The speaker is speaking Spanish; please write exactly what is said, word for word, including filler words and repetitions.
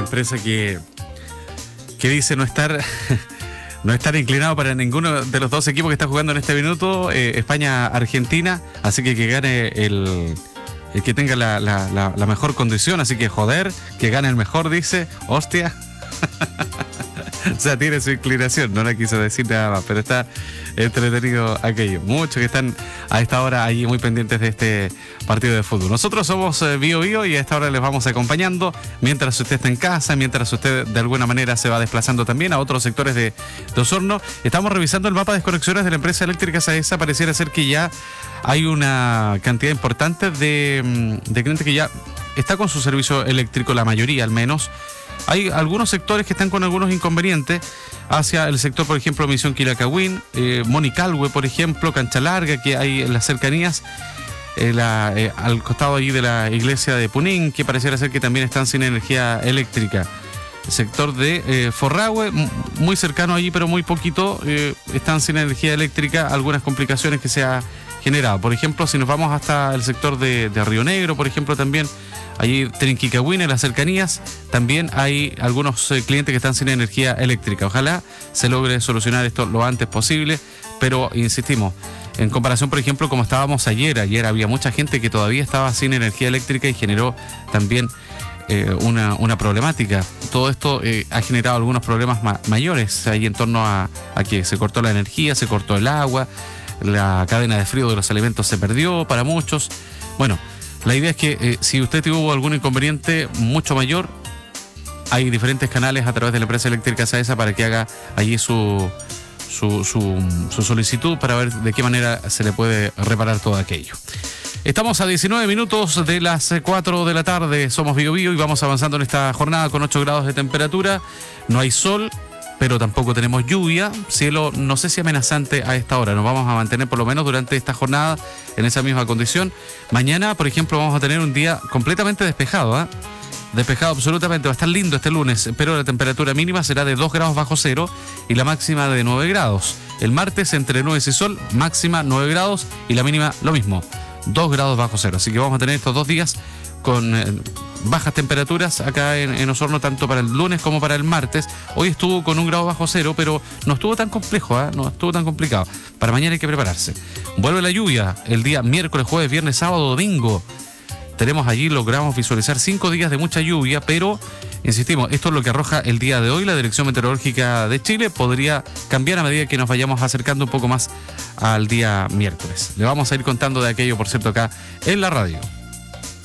empresa que, que dice no estar, no estar inclinado para ninguno de los dos equipos que está jugando en este minuto, eh, España-Argentina, así que que gane el, el que tenga la, la, la, la mejor condición, así que joder, que gane el mejor, dice, hostia. O sea, tiene su inclinación, no le quiso decir nada más, pero está entretenido aquello. Muchos que están a esta hora allí muy pendientes de este partido de fútbol. Nosotros somos eh, Bio Bio y a esta hora les vamos acompañando mientras usted está en casa, mientras usted de alguna manera se va desplazando también a otros sectores de, de Osorno. Estamos revisando el mapa de desconexiones de la empresa eléctrica SAESA. Pareciera ser que ya hay una cantidad importante de, de clientes que ya está con su servicio eléctrico, la mayoría al menos. Hay algunos sectores que están con algunos inconvenientes hacia el sector, por ejemplo, Misión Quilacagüín, eh, Monicalhue, por ejemplo, Cancha Larga, que hay en las cercanías, eh, la, eh, al costado allí de la iglesia de Punín, que pareciera ser que también están sin energía eléctrica. El sector de eh, Forrahue, muy cercano allí, pero muy poquito, eh, están sin energía eléctrica, algunas complicaciones que se ha generado. Por ejemplo, si nos vamos hasta el sector de, de Río Negro, por ejemplo, también allí Trinquicahuín, en las cercanías, también hay algunos eh, clientes que están sin energía eléctrica. Ojalá se logre solucionar esto lo antes posible, pero insistimos, en comparación, por ejemplo, como estábamos ayer, ayer había mucha gente que todavía estaba sin energía eléctrica y generó también eh, una, una problemática. Todo esto eh, ha generado algunos problemas ma- mayores ahí en torno a, a que se cortó la energía, se cortó el agua, la cadena de frío de los alimentos se perdió para muchos. Bueno, la idea es que eh, si usted tuvo algún inconveniente mucho mayor, hay diferentes canales a través de la empresa eléctrica SAESA para que haga allí su, su, su, su solicitud para ver de qué manera se le puede reparar todo aquello. Estamos a diecinueve minutos de las cuatro de la tarde, somos Bio Bio y vamos avanzando en esta jornada con ocho grados de temperatura. No hay sol, pero tampoco tenemos lluvia, cielo no sé si amenazante a esta hora. Nos vamos a mantener por lo menos durante esta jornada en esa misma condición. Mañana, por ejemplo, vamos a tener un día completamente despejado, ¿eh? Despejado absolutamente, va a estar lindo este lunes, pero la temperatura mínima será de dos grados bajo cero y la máxima de nueve grados. El martes entre nubes y sol, máxima nueve grados y la mínima lo mismo, dos grados bajo cero. Así que vamos a tener estos dos días con eh, bajas temperaturas acá en, en Osorno, tanto para el lunes como para el martes. Hoy estuvo con un grado bajo cero, pero no estuvo tan complejo, ¿eh? No estuvo tan complicado. Para mañana hay que prepararse. Vuelve la lluvia el día miércoles, jueves, viernes, sábado, domingo. Tenemos allí, logramos visualizar cinco días de mucha lluvia, pero, insistimos, esto es lo que arroja el día de hoy la Dirección Meteorológica de Chile. Podría cambiar a medida que nos vayamos acercando un poco más al día miércoles. Le vamos a ir contando de aquello, por cierto, acá en la radio.